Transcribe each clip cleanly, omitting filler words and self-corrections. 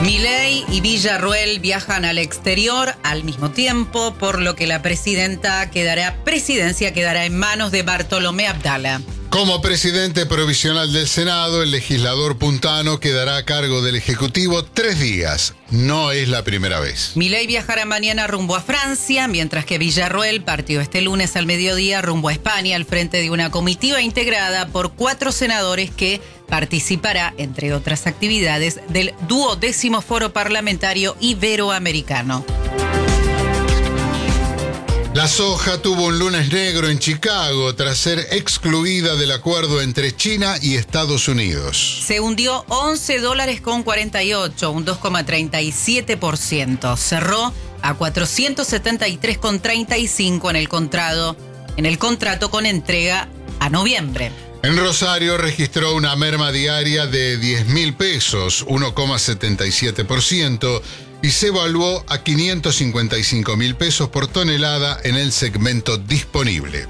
Milei y Villarruel viajan al exterior al mismo tiempo, por lo que la presidencia quedará en manos de Bartolomé Abdala. Como presidente provisional del Senado, el legislador puntano quedará a cargo del Ejecutivo 3 días. No es la primera vez. Milei viajará mañana rumbo a Francia, mientras que Villarruel partió este lunes al mediodía rumbo a España al frente de una comitiva integrada por 4 senadores que participará, entre otras actividades, del 12º Foro Parlamentario Iberoamericano. La soja tuvo un lunes negro en Chicago tras ser excluida del acuerdo entre China y Estados Unidos. Se hundió $11.48, un 2,37%. Cerró a 473,35 en el contrato con entrega a noviembre. En Rosario registró una merma diaria de 10.000 pesos, 1,77%, y se evaluó a 555.000 pesos por tonelada en el segmento disponible.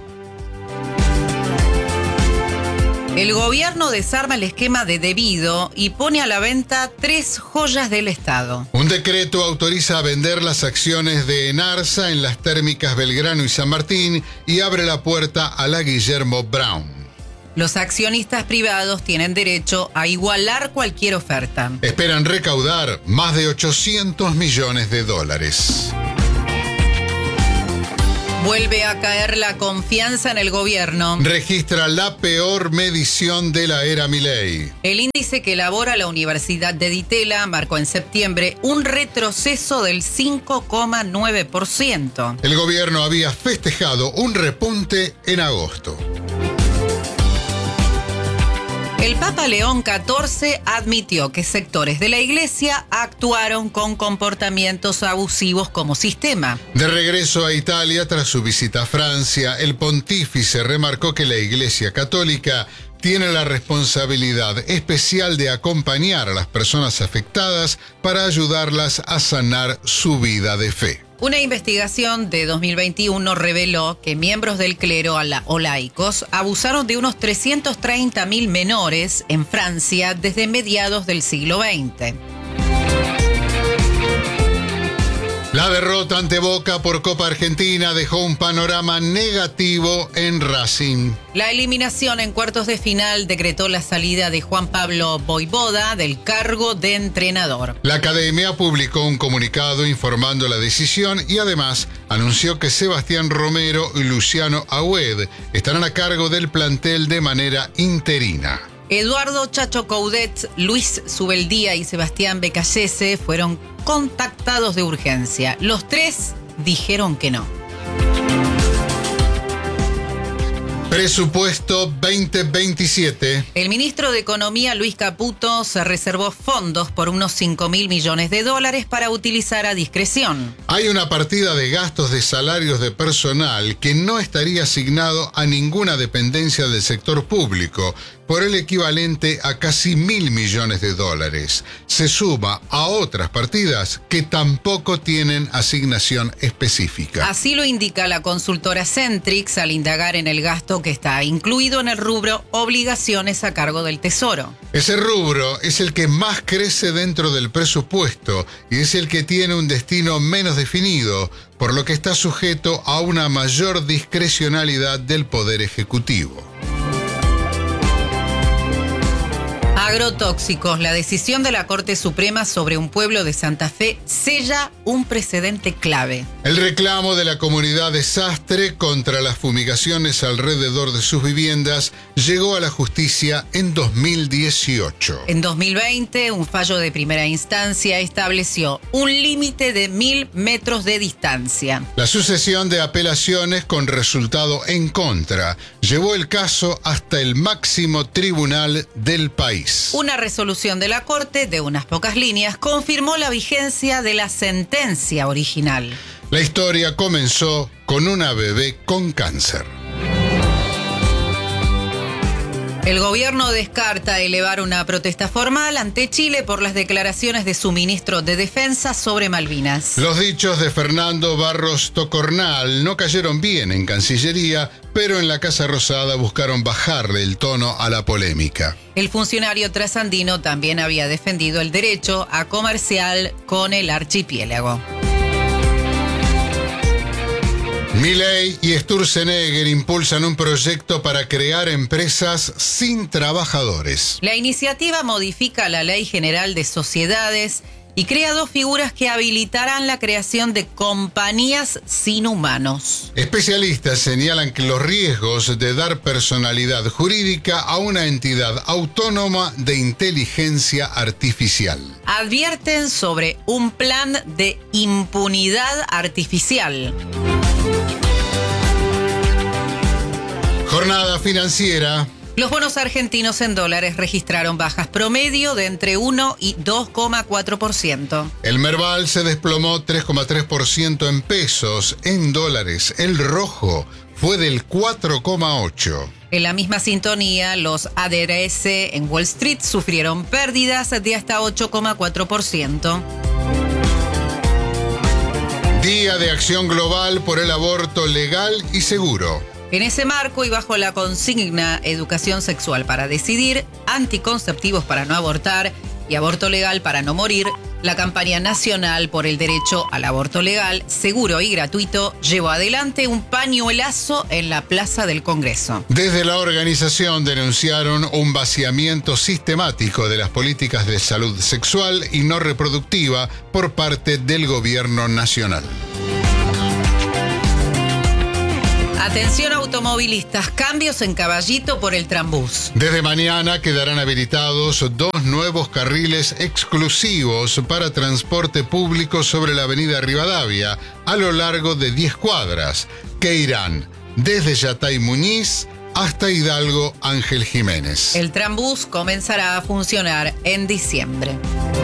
El gobierno desarma el esquema de debido y pone a la venta 3 joyas del Estado. Un decreto autoriza a vender las acciones de Enarsa en las térmicas Belgrano y San Martín y abre la puerta a la Guillermo Brown. Los accionistas privados tienen derecho a igualar cualquier oferta. Esperan recaudar más de $800 millones. Vuelve a caer la confianza en el gobierno. Registra la peor medición de la era Milei. El índice que elabora la Universidad de Di Tella marcó en septiembre un retroceso del 5,9%. El gobierno había festejado un repunte en agosto. El Papa León XIV admitió que sectores de la Iglesia actuaron con comportamientos abusivos como sistema. De regreso a Italia tras su visita a Francia, el pontífice remarcó que la Iglesia Católica tiene la responsabilidad especial de acompañar a las personas afectadas para ayudarlas a sanar su vida de fe. Una investigación de 2021 reveló que miembros del clero o laicos abusaron de unos 330.000 menores en Francia desde mediados del siglo XX. La derrota ante Boca por Copa Argentina dejó un panorama negativo en Racing. La eliminación en cuartos de final decretó la salida de Juan Pablo Voivoda del cargo de entrenador. La academia publicó un comunicado informando la decisión y además anunció que Sebastián Romero y Luciano Agüed estarán a cargo del plantel de manera interina. Eduardo Chacho Coudet, Luis Subeldía y Sebastián Becallese fueron contactados de urgencia. Los 3 dijeron que no. Presupuesto 2027. El ministro de Economía, Luis Caputo, se reservó fondos por unos $5.000 millones para utilizar a discreción. Hay una partida de gastos de salarios de personal que no estaría asignado a ninguna dependencia del sector público, por el equivalente a casi $1.000 millones. Se suma a otras partidas que tampoco tienen asignación específica. Así lo indica la consultora Centrix al indagar en el gasto que está incluido en el rubro obligaciones a cargo del Tesoro. Ese rubro es el que más crece dentro del presupuesto y es el que tiene un destino menos definido, por lo que está sujeto a una mayor discrecionalidad del Poder Ejecutivo. Agrotóxicos. La decisión de la Corte Suprema sobre un pueblo de Santa Fe sella un precedente clave. El reclamo de la comunidad de Sastre contra las fumigaciones alrededor de sus viviendas llegó a la justicia en 2018. En 2020, un fallo de primera instancia estableció un límite de 1.000 metros de distancia. La sucesión de apelaciones con resultado en contra llevó el caso hasta el máximo tribunal del país. Una resolución de la Corte de unas pocas líneas confirmó la vigencia de la sentencia original. La historia comenzó con una bebé con cáncer. El gobierno descarta elevar una protesta formal ante Chile por las declaraciones de su ministro de Defensa sobre Malvinas. Los dichos de Fernando Barros Tocornal no cayeron bien en Cancillería, pero en la Casa Rosada buscaron bajarle el tono a la polémica. El funcionario trasandino también había defendido el derecho a comerciar con el archipiélago. Milei y Sturzenegger impulsan un proyecto para crear empresas sin trabajadores. La iniciativa modifica la Ley General de Sociedades y crea dos figuras que habilitarán la creación de compañías sin humanos. Especialistas señalan que los riesgos de dar personalidad jurídica a una entidad autónoma de inteligencia artificial. Advierten sobre un plan de impunidad artificial. Jornada financiera. Los bonos argentinos en dólares registraron bajas promedio de entre 1 y 2,4%. El Merval se desplomó 3,3% en pesos. En dólares, el rojo fue del 4,8%. En la misma sintonía, los ADRs en Wall Street sufrieron pérdidas de hasta 8,4%. Día de acción global por el aborto legal y seguro. En ese marco y bajo la consigna Educación sexual para decidir, anticonceptivos para no abortar y aborto legal para no morir, la campaña nacional por el derecho al aborto legal, seguro y gratuito llevó adelante un pañuelazo en la Plaza del Congreso. Desde la organización denunciaron un vaciamiento sistemático de las políticas de salud sexual y no reproductiva por parte del gobierno nacional. Atención automovilistas, cambios en Caballito por el Trambús. Desde mañana quedarán habilitados 2 nuevos carriles exclusivos para transporte público sobre la avenida Rivadavia a lo largo de 10 cuadras, que irán desde Yatay Muñiz hasta Hidalgo Ángel Jiménez. El Trambús comenzará a funcionar en diciembre.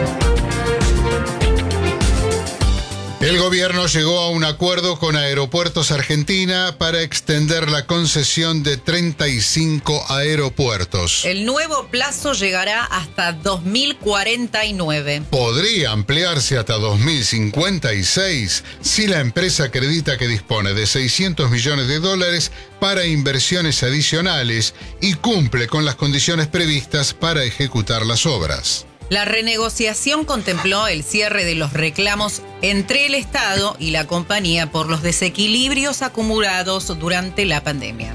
El gobierno llegó a un acuerdo con Aeropuertos Argentina para extender la concesión de 35 aeropuertos. El nuevo plazo llegará hasta 2049. Podría ampliarse hasta 2056 si la empresa acredita que dispone de $600 millones para inversiones adicionales y cumple con las condiciones previstas para ejecutar las obras. La renegociación contempló el cierre de los reclamos entre el Estado y la compañía por los desequilibrios acumulados durante la pandemia.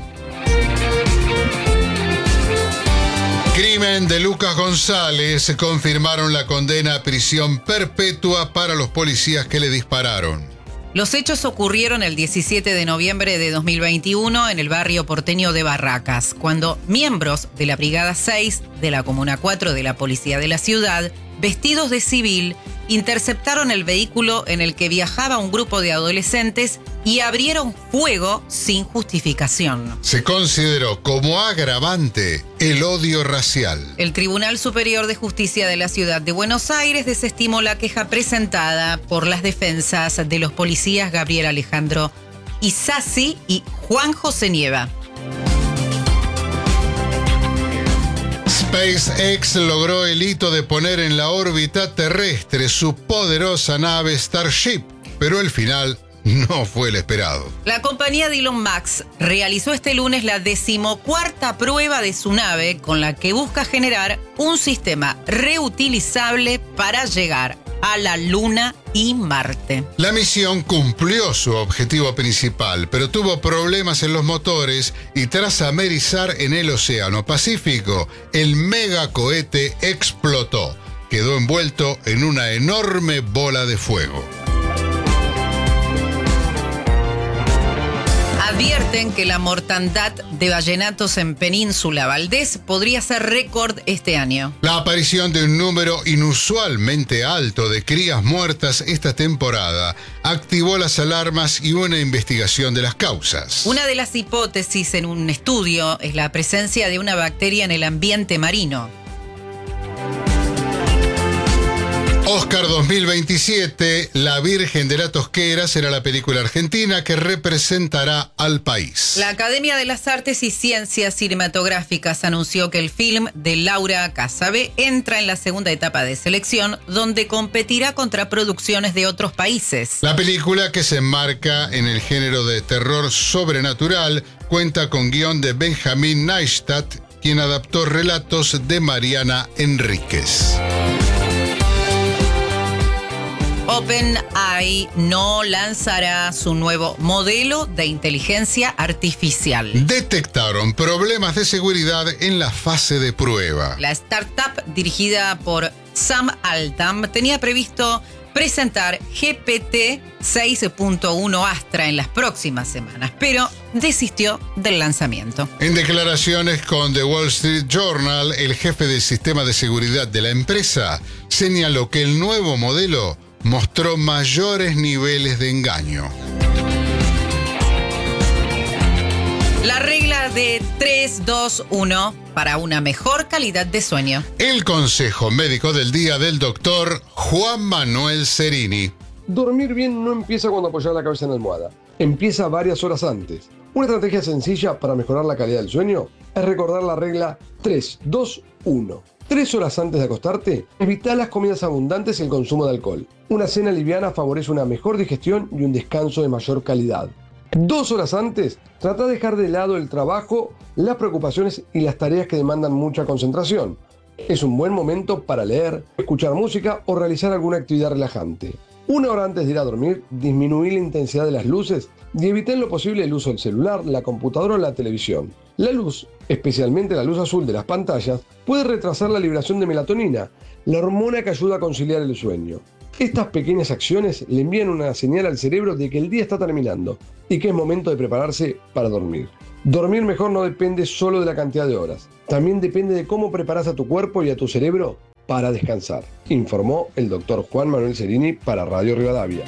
Crimen de Lucas González. Confirmaron la condena a prisión perpetua para los policías que le dispararon. Los hechos ocurrieron el 17 de noviembre de 2021 en el barrio porteño de Barracas, cuando miembros de la Brigada 6 de la Comuna 4 de la Policía de la Ciudad, vestidos de civil, interceptaron el vehículo en el que viajaba un grupo de adolescentes y abrieron fuego sin justificación. Se consideró como agravante el odio racial. El Tribunal Superior de Justicia de la Ciudad de Buenos Aires desestimó la queja presentada por las defensas de los policías Gabriel Alejandro Isasi y Juan José Nieva. SpaceX logró el hito de poner en la órbita terrestre su poderosa nave Starship, pero el final no fue el esperado. La compañía de Elon Musk realizó este lunes la 14ª prueba de su nave, con la que busca generar un sistema reutilizable para llegar a la Luna y Marte. La misión cumplió su objetivo principal, pero tuvo problemas en los motores y tras amerizar en el Océano Pacífico, el megacohete explotó. Quedó envuelto en una enorme bola de fuego. Advierten que la mortandad de ballenatos en Península Valdés podría ser récord este año. La aparición de un número inusualmente alto de crías muertas esta temporada activó las alarmas y una investigación de las causas. Una de las hipótesis en un estudio es la presencia de una bacteria en el ambiente marino. Oscar 2027, La Virgen de la Tosquera será la película argentina que representará al país. La Academia de las Artes y Ciencias Cinematográficas anunció que el film de Laura Casabe entra en la segunda etapa de selección, donde competirá contra producciones de otros países. La película, que se enmarca en el género de terror sobrenatural, cuenta con guión de Benjamín Neistat, quien adaptó relatos de Mariana Enríquez. OpenAI no lanzará su nuevo modelo de inteligencia artificial. Detectaron problemas de seguridad en la fase de prueba. La startup, dirigida por Sam Altman, tenía previsto presentar GPT 6.1 Astra en las próximas semanas, pero desistió del lanzamiento. En declaraciones con The Wall Street Journal, el jefe del sistema de seguridad de la empresa señaló que el nuevo modelo mostró mayores niveles de engaño. La regla de 3-2-1 para una mejor calidad de sueño. El consejo médico del día del doctor Juan Manuel Cerini. Dormir bien no empieza cuando apoyas la cabeza en la almohada. Empieza varias horas antes. Una estrategia sencilla para mejorar la calidad del sueño es recordar la regla 3-2-1. 3 horas antes de acostarte, evita las comidas abundantes y el consumo de alcohol. Una cena liviana favorece una mejor digestión y un descanso de mayor calidad. 2 horas antes, trata de dejar de lado el trabajo, las preocupaciones y las tareas que demandan mucha concentración. Es un buen momento para leer, escuchar música o realizar alguna actividad relajante. 1 hora antes de ir a dormir, disminuir la intensidad de las luces y evitar en lo posible el uso del celular, la computadora o la televisión. La luz, especialmente la luz azul de las pantallas, puede retrasar la liberación de melatonina, la hormona que ayuda a conciliar el sueño. Estas pequeñas acciones le envían una señal al cerebro de que el día está terminando y que es momento de prepararse para dormir. Dormir mejor no depende solo de la cantidad de horas, también depende de cómo preparas a tu cuerpo y a tu cerebro para descansar, informó el doctor Juan Manuel Cerini para Radio Rivadavia.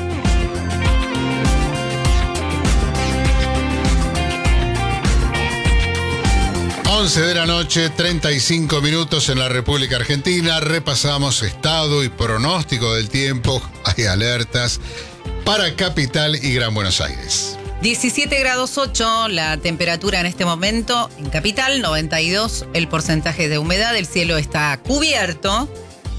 11 de la noche, 35 minutos en la República Argentina. Repasamos estado y pronóstico del tiempo. Hay alertas para Capital y Gran Buenos Aires. 17 grados 8 la temperatura en este momento en Capital, 92 el porcentaje de humedad, el cielo está cubierto.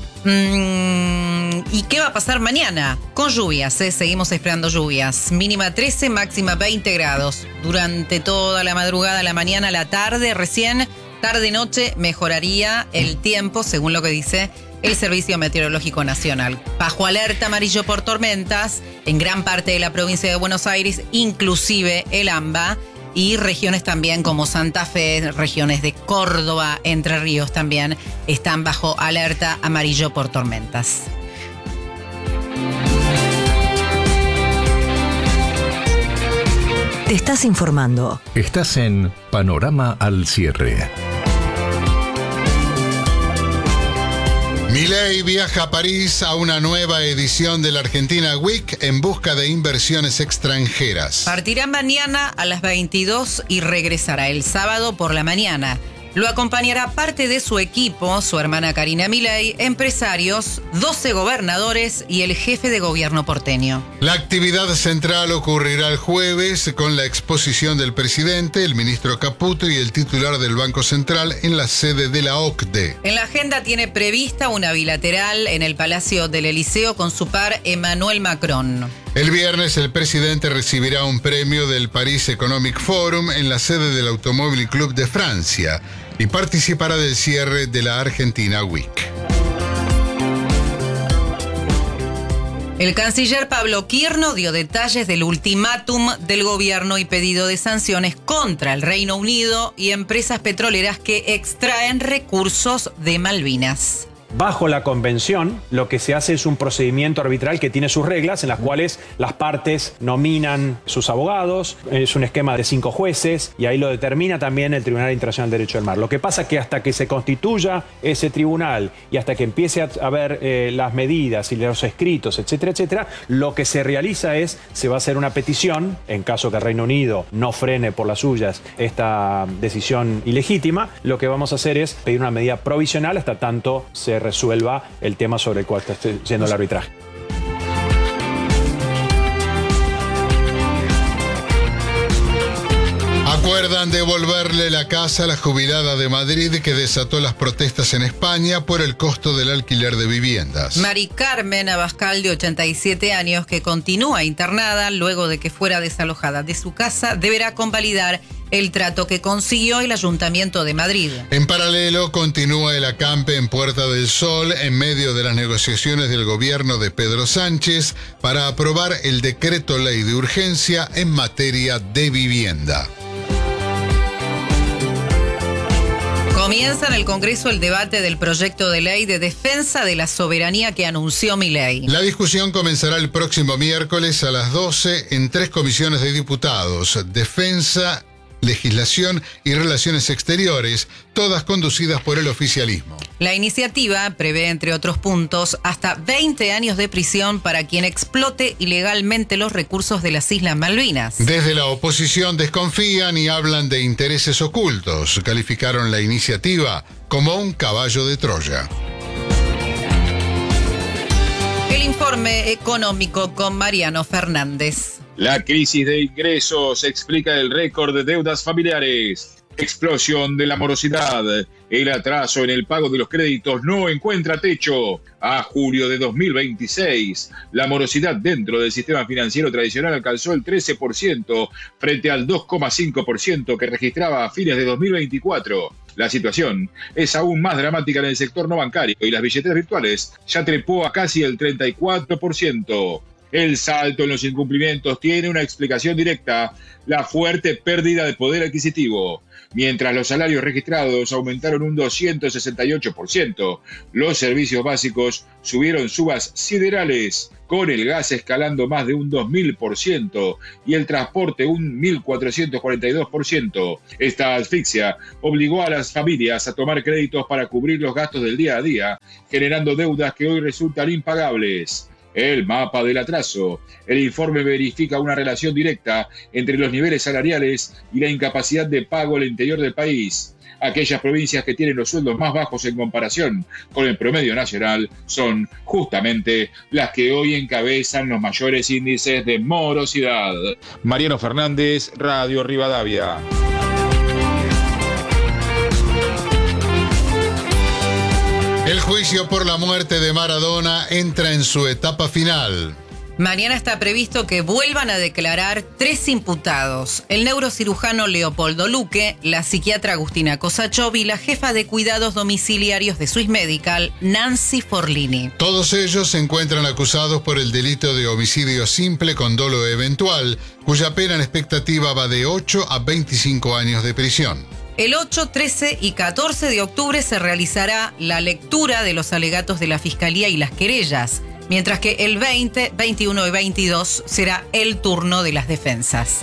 ¿Y qué va a pasar mañana? Con lluvias, seguimos esperando lluvias. Mínima 13, máxima 20 grados. Durante toda la madrugada, la mañana, la tarde, recién tarde-noche mejoraría el tiempo, según lo que dice el Servicio Meteorológico Nacional. Bajo alerta amarillo por tormentas en gran parte de la provincia de Buenos Aires, inclusive el AMBA, y regiones también como Santa Fe, regiones de Córdoba, Entre Ríos también están bajo alerta amarillo por tormentas. Te estás informando. Estás en Panorama al Cierre. Milei viaja a París a una nueva edición de la Argentina Week en busca de inversiones extranjeras. Partirá mañana a las 22 y regresará el sábado por la mañana. Lo acompañará parte de su equipo, su hermana Karina Milei, empresarios, 12 gobernadores y el jefe de gobierno porteño. La actividad central ocurrirá el jueves con la exposición del presidente, el ministro Caputo y el titular del Banco Central en la sede de la OCDE. En la agenda tiene prevista una bilateral en el Palacio del Eliseo con su par Emmanuel Macron. El viernes el presidente recibirá un premio del Paris Economic Forum en la sede del Automóvil Club de Francia y participará del cierre de la Argentina Week. El canciller Pablo Quirno dio detalles del ultimátum del gobierno y pedido de sanciones contra el Reino Unido y empresas petroleras que extraen recursos de Malvinas. Bajo la convención, lo que se hace es un procedimiento arbitral que tiene sus reglas en las cuales las partes nominan sus abogados. Es un esquema de 5 jueces y ahí lo determina también el Tribunal Internacional de Derecho del Mar. Lo que pasa es que hasta que se constituya ese tribunal y hasta que empiece a haber las medidas y los escritos, etcétera, etcétera, lo que se realiza es, se va a hacer una petición, en caso que el Reino Unido no frene por las suyas esta decisión ilegítima, lo que vamos a hacer es pedir una medida provisional hasta tanto se se resuelva el tema sobre el cual está yendo el arbitraje. Acuerdan devolverle la casa a la jubilada de Madrid que desató las protestas en España por el costo del alquiler de viviendas. Mari Carmen Abascal, de 87 años, que continúa internada luego de que fuera desalojada de su casa, deberá convalidar el trato que consiguió el Ayuntamiento de Madrid. En paralelo, continúa el acampe en Puerta del Sol en medio de las negociaciones del gobierno de Pedro Sánchez para aprobar el decreto ley de urgencia en materia de vivienda. Comienza en el Congreso el debate del proyecto de ley de defensa de la soberanía que anunció Milei. La discusión comenzará el próximo miércoles a las 12 en 3 comisiones de diputados: Defensa, Legislación y Relaciones Exteriores, todas conducidas por el oficialismo. La iniciativa prevé, entre otros puntos, hasta 20 años de prisión para quien explote ilegalmente los recursos de las Islas Malvinas. Desde la oposición desconfían y hablan de intereses ocultos. Calificaron la iniciativa como un caballo de Troya. El informe económico con Mariano Fernández. La crisis de ingresos explica el récord de deudas familiares. Explosión de la morosidad. El atraso en el pago de los créditos no encuentra techo. A julio de 2026, la morosidad dentro del sistema financiero tradicional alcanzó el 13% frente al 2,5% que registraba a fines de 2024. La situación es aún más dramática en el sector no bancario y las billeteras virtuales ya trepó a casi el 34%. El salto en los incumplimientos tiene una explicación directa: la fuerte pérdida de poder adquisitivo. Mientras los salarios registrados aumentaron un 268%, los servicios básicos subieron subas siderales, con el gas escalando más de un 2000% y el transporte un 1442%. Esta asfixia obligó a las familias a tomar créditos para cubrir los gastos del día a día, generando deudas que hoy resultan impagables. El mapa del atraso. El informe verifica una relación directa entre los niveles salariales y la incapacidad de pago al interior del país. Aquellas provincias que tienen los sueldos más bajos en comparación con el promedio nacional son justamente las que hoy encabezan los mayores índices de morosidad. Mariano Fernández, Radio Rivadavia. El juicio por la muerte de Maradona entra en su etapa final. Mañana está previsto que vuelvan a declarar 3 imputados: el neurocirujano Leopoldo Luque, la psiquiatra Agustina Kosachov y la jefa de cuidados domiciliarios de Swiss Medical, Nancy Forlini. Todos ellos se encuentran acusados por el delito de homicidio simple con dolo eventual, cuya pena en expectativa va de 8 a 25 años de prisión. El 8, 13 y 14 de octubre se realizará la lectura de los alegatos de la Fiscalía y las querellas, mientras que el 20, 21 y 22 será el turno de las defensas.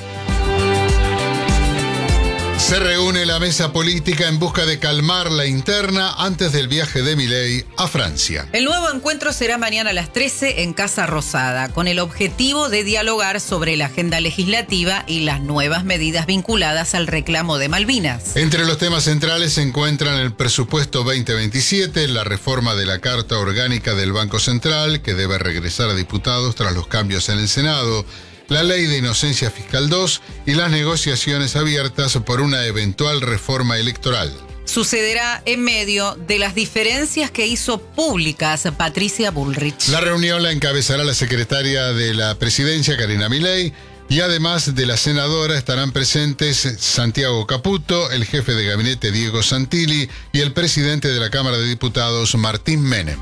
Se reúne la mesa política en busca de calmar la interna antes del viaje de Milei a Francia. El nuevo encuentro será mañana a las 13 en Casa Rosada, con el objetivo de dialogar sobre la agenda legislativa y las nuevas medidas vinculadas al reclamo de Malvinas. Entre los temas centrales se encuentran el presupuesto 2027, la reforma de la Carta Orgánica del Banco Central, que debe regresar a diputados tras los cambios en el Senado, la Ley de Inocencia Fiscal 2 y las negociaciones abiertas por una eventual reforma electoral. Sucederá en medio de las diferencias que hizo públicas Patricia Bullrich. La reunión la encabezará la secretaria de la Presidencia, Karina Milei, y además de la senadora estarán presentes Santiago Caputo, el jefe de gabinete Diego Santilli y el presidente de la Cámara de Diputados, Martín Menem.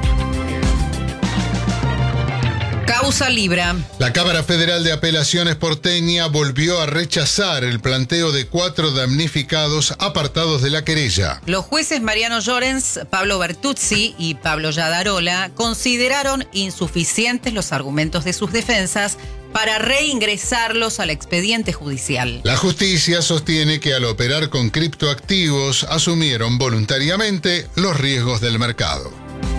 Causa Libra. La Cámara Federal de Apelaciones porteña volvió a rechazar el planteo de 4 damnificados apartados de la querella. Los jueces Mariano Llorens, Pablo Bertuzzi y Pablo Yadarola consideraron insuficientes los argumentos de sus defensas para reingresarlos al expediente judicial. La justicia sostiene que al operar con criptoactivos asumieron voluntariamente los riesgos del mercado.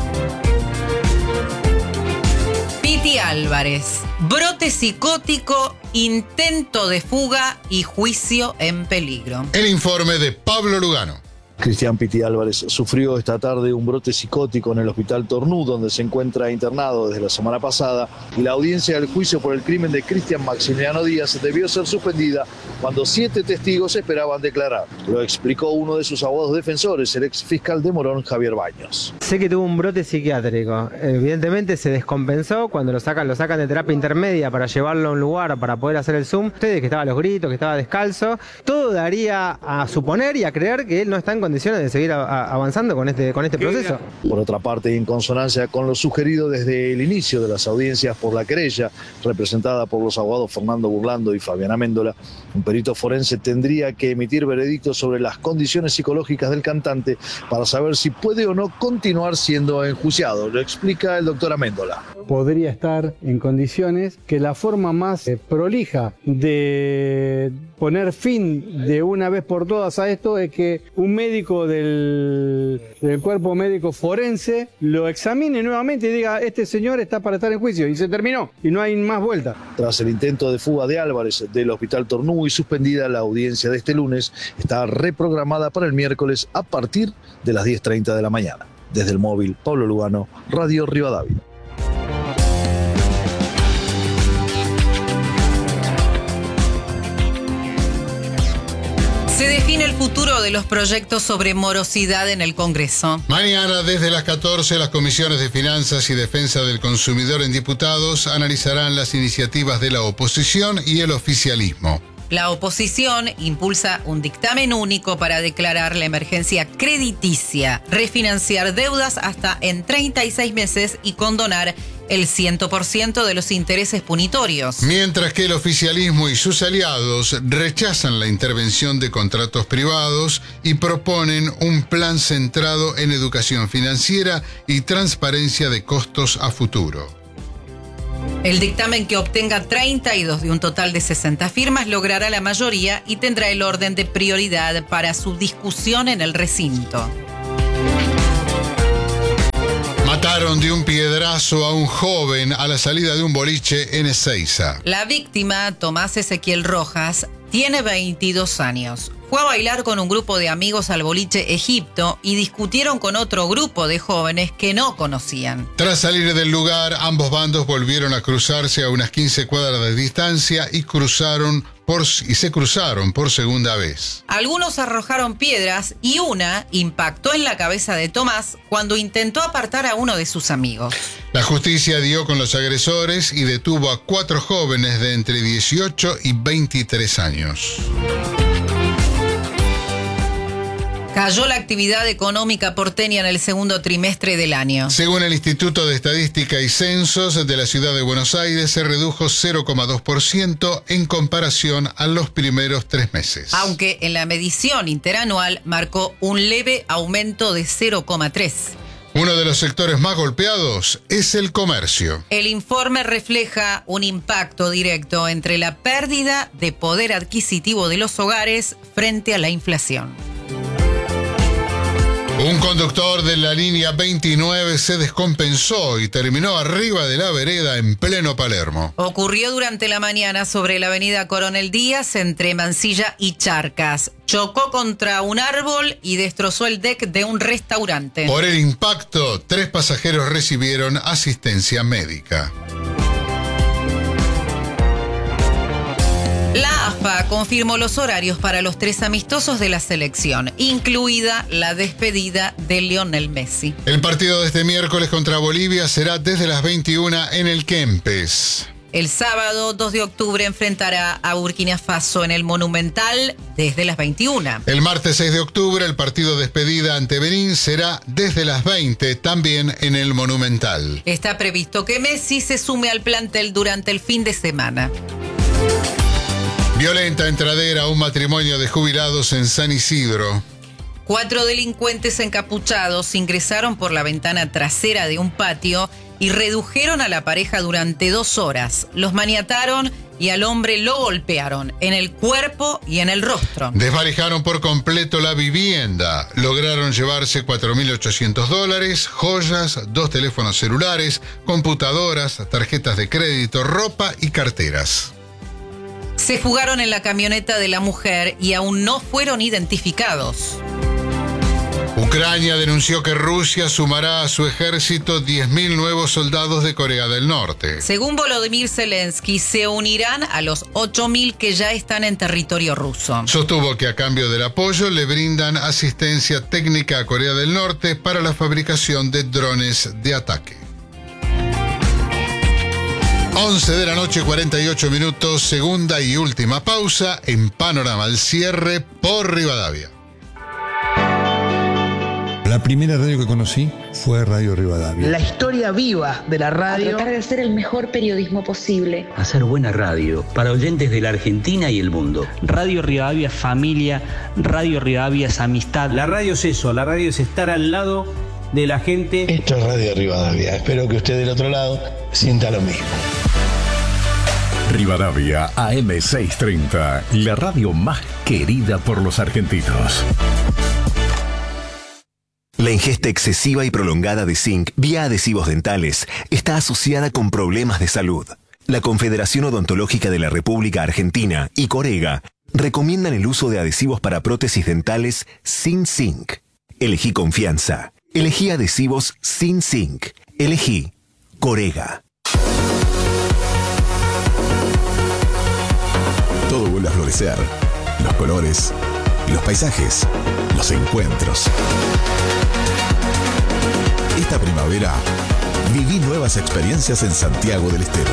Piti Álvarez, brote psicótico, intento de fuga y juicio en peligro. El informe de Pablo Lugano. Cristian Piti Álvarez sufrió esta tarde un brote psicótico en el hospital Tornú, donde se encuentra internado desde la semana pasada, y la audiencia del juicio por el crimen de Cristian Maximiliano Díaz debió ser suspendida cuando 7 testigos esperaban declarar. Lo explicó uno de sus abogados defensores, el ex fiscal de Morón, Javier Baños. Sé que tuvo un brote psiquiátrico. Evidentemente se descompensó cuando lo sacan de terapia intermedia para llevarlo a un lugar para poder hacer el Zoom. Ustedes que estaba a los gritos, que estaba descalzo. Todo daría a suponer y a creer que él no está en condiciones de seguir avanzando con este proceso. Por otra parte, y en consonancia con lo sugerido desde el inicio de las audiencias por la querella, representada por los abogados Fernando Burlando y Fabiana Méndola, un perito forense tendría que emitir veredicto sobre las condiciones psicológicas del cantante para saber si puede o no continuar siendo enjuiciado. Lo explica el doctor Améndola. Podría estar en condiciones que la forma más prolija de poner fin de una vez por todas a esto es que un médico del cuerpo médico forense lo examine nuevamente y diga: este señor está para estar en juicio, y se terminó y no hay más vuelta. Tras el intento de fuga de Álvarez del hospital Tornú y suspendida la audiencia de este lunes, está reprogramada para el miércoles a partir de las 10:30 de la mañana. Desde el móvil, Pablo Lugano, Radio Rivadavia. Se define el futuro de los proyectos sobre morosidad en el Congreso. Mañana, desde las 14, las comisiones de Finanzas y Defensa del Consumidor en Diputados analizarán las iniciativas de la oposición y el oficialismo. La oposición impulsa un dictamen único para declarar la emergencia crediticia, refinanciar deudas hasta en 36 meses y condonar el 100% de los intereses punitorios. Mientras que el oficialismo y sus aliados rechazan la intervención de contratos privados y proponen un plan centrado en educación financiera y transparencia de costos a futuro. El dictamen, que obtenga 32 de un total de 60 firmas, logrará la mayoría y tendrá el orden de prioridad para su discusión en el recinto. Mataron de un piedrazo a un joven a la salida de un boliche en Ezeiza. La víctima, Tomás Ezequiel Rojas, tiene 22 años. Fue a bailar con un grupo de amigos al boliche Egipto y discutieron con otro grupo de jóvenes que no conocían. Tras salir del lugar, ambos bandos volvieron a cruzarse a unas 15 cuadras de distancia y se cruzaron por segunda vez. Algunos arrojaron piedras y una impactó en la cabeza de Tomás cuando intentó apartar a uno de sus amigos. La justicia dio con los agresores y detuvo a 4 jóvenes de entre 18 y 23 años. Cayó la actividad económica porteña en el segundo trimestre del año. Según el Instituto de Estadística y Censos de la Ciudad de Buenos Aires, se redujo 0,2% en comparación a los primeros 3 meses. Aunque en la medición interanual marcó un leve aumento de 0,3%. Uno de los sectores más golpeados es el comercio. El informe refleja un impacto directo entre la pérdida de poder adquisitivo de los hogares frente a la inflación. Un conductor de la línea 29 se descompensó y terminó arriba de la vereda en pleno Palermo. Ocurrió durante la mañana sobre la avenida Coronel Díaz entre Mansilla y Charcas. Chocó contra un árbol y destrozó el deck de un restaurante. Por el impacto, 3 pasajeros recibieron asistencia médica. La AFA confirmó los horarios para los 3 amistosos de la selección, incluida la despedida de Lionel Messi. El partido de este miércoles contra Bolivia será desde las 21 en el Kempes. El sábado 2 de octubre enfrentará a Burkina Faso en el Monumental desde las 21. El martes 6 de octubre el partido de despedida ante Benín será desde las 20, también en el Monumental. Está previsto que Messi se sume al plantel durante el fin de semana. Violenta entradera a un matrimonio de jubilados en San Isidro. 4 delincuentes encapuchados ingresaron por la ventana trasera de un patio y redujeron a la pareja durante 2 horas. Los maniataron y al hombre lo golpearon en el cuerpo y en el rostro. Desvalijaron por completo la vivienda. Lograron llevarse $4.800, joyas, 2 teléfonos celulares, computadoras, tarjetas de crédito, ropa y carteras. Se fugaron en la camioneta de la mujer y aún no fueron identificados. Ucrania denunció que Rusia sumará a su ejército 10.000 nuevos soldados de Corea del Norte. Según Volodymyr Zelensky, se unirán a los 8.000 que ya están en territorio ruso. Sostuvo que a cambio del apoyo le brindan asistencia técnica a Corea del Norte para la fabricación de drones de ataque. 11 de la noche, 48 minutos, segunda y última pausa en Panorama al cierre por Rivadavia. La primera radio que conocí fue Radio Rivadavia. La historia viva de la radio. A tratar de hacer el mejor periodismo posible. Hacer buena radio para oyentes de la Argentina y el mundo. Radio Rivadavia es familia, Radio Rivadavia es amistad. La radio es eso, la radio es estar al lado de la gente. Esto es Radio Rivadavia. Espero que usted del otro lado sienta lo mismo. Rivadavia AM630, la radio más querida por los argentinos. La ingesta excesiva y prolongada de zinc vía adhesivos dentales está asociada con problemas de salud. La Confederación Odontológica de la República Argentina y Corega recomiendan el uso de adhesivos para prótesis dentales sin zinc. Elegí confianza. Elegí adhesivos sin zinc. Elegí Corega. Todo vuelve a florecer. Los colores, los paisajes, los encuentros. Esta primavera, viví nuevas experiencias en Santiago del Estero.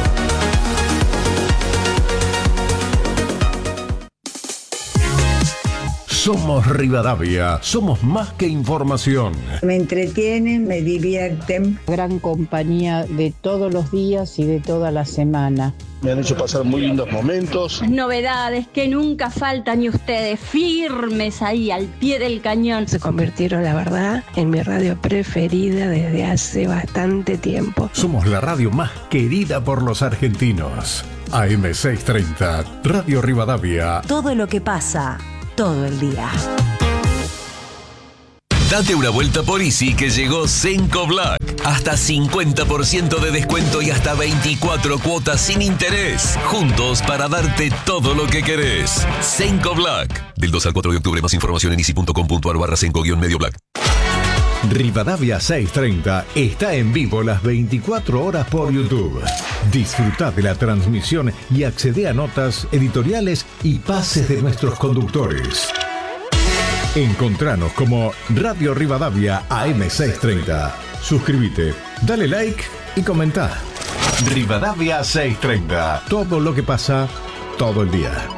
Somos Rivadavia, somos más que información. Me entretienen, me divierten. Gran compañía de todos los días y de toda la semana. Me han hecho pasar muy lindos momentos. Novedades que nunca faltan y ustedes firmes ahí al pie del cañón. Se convirtieron, la verdad, en mi radio preferida desde hace bastante tiempo. Somos la radio más querida por los argentinos. AM630, Radio Rivadavia. Todo lo que pasa, todo el día. Date una vuelta por Easy que llegó Cenco Black. Hasta 50% de descuento y hasta 24 cuotas sin interés. Juntos para darte todo lo que querés. Cenco Black. Del 2 al 4 de octubre. Más información en easy.com.ar/Cenco-medio Black. Rivadavia 630 está en vivo las 24 horas por YouTube. Disfruta de la transmisión y accede a notas, editoriales y pases de nuestros conductores. Encontranos como Radio Rivadavia AM630. Suscríbete, dale like y comenta. Rivadavia 630. Todo lo que pasa, todo el día.